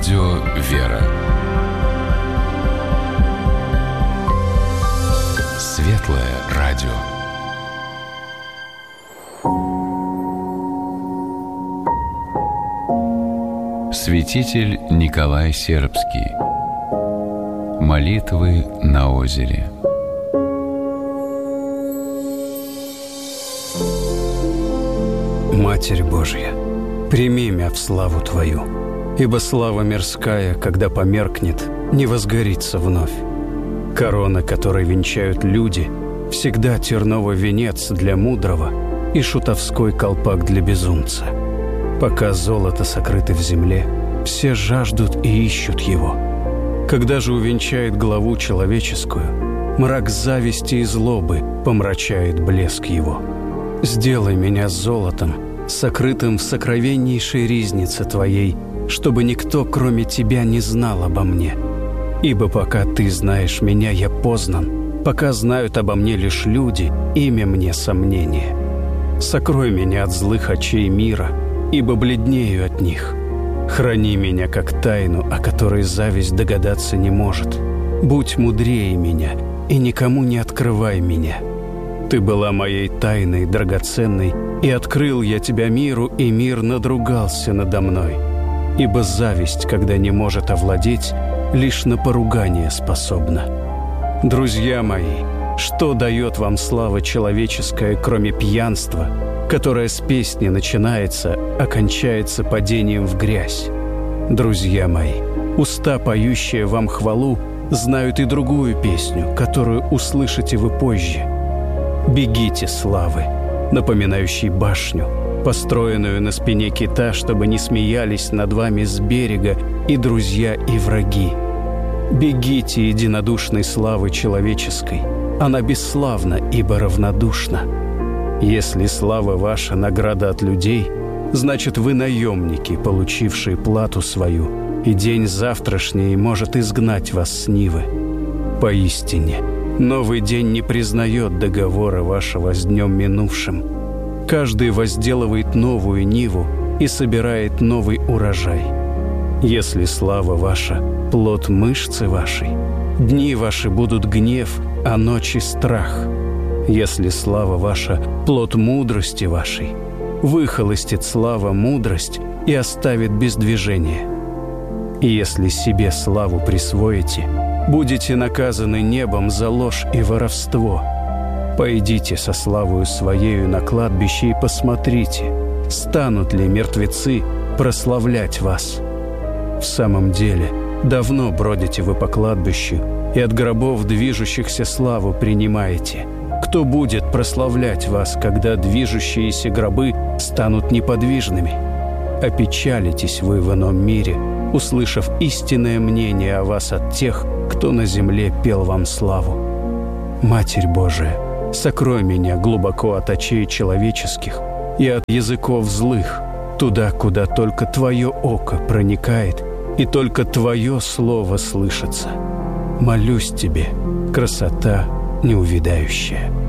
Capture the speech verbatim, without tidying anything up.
Радио «Вера». Светлое радио. Святитель Николай Сербский. Молитвы на озере. Матерь Божья, прими мя в славу Твою, ибо слава мирская, когда померкнет, не возгорится вновь. Корона, которой венчают люди, всегда терновый венец для мудрого и шутовской колпак для безумца. Пока золото сокрыто в земле, все жаждут и ищут его. Когда же увенчает главу человеческую, мрак зависти и злобы помрачает блеск его. Сделай меня золотом, сокрытым в сокровеннейшей ризнице Твоей, чтобы никто, кроме Тебя, не знал обо мне. Ибо пока Ты знаешь меня, я познан, пока знают обо мне лишь люди, имя мне сомнение. Сокрой меня от злых очей мира, ибо бледнею от них. Храни меня как тайну, о которой зависть догадаться не может. Будь мудрее меня, и никому не открывай меня. Ты была моей тайной драгоценной, и открыл я тебя миру, и мир надругался надо мной. Ибо зависть, когда не может овладеть, лишь на поругание способна. Друзья мои, что дает вам слава человеческая, кроме пьянства, которое с песни начинается, а кончается падением в грязь? Друзья мои, уста, поющие вам хвалу, знают и другую песню, которую услышите вы позже. Бегите славы, напоминающей башню, построенную на спине кита, чтобы не смеялись над вами с берега и друзья, и враги. Бегите единодушной славы человеческой, она бесславна, ибо равнодушна. Если слава ваша награда от людей, значит, вы наемники, получившие плату свою, и день завтрашний может изгнать вас с нивы. Поистине, новый день не признает договора вашего с днем минувшим. Каждый возделывает новую ниву и собирает новый урожай. Если слава ваша – плод мышцы вашей, дни ваши будут гнев, а ночи – страх. Если слава ваша – плод мудрости вашей, выхолостит слава мудрость и оставит без движения. И если себе славу присвоите, будете наказаны небом за ложь и воровство. Пойдите со славою своею на кладбище и посмотрите, станут ли мертвецы прославлять вас. В самом деле, давно бродите вы по кладбищу и от гробов движущихся славу принимаете. Кто будет прославлять вас, когда движущиеся гробы станут неподвижными? Опечалитесь вы в ином мире, услышав истинное мнение о вас от тех, кто на земле пел вам славу. Матерь Божия, сокрой меня глубоко от очей человеческих и от языков злых, туда, куда только Твое око проникает и только Твое слово слышится. Молюсь Тебе, красота неувядающая.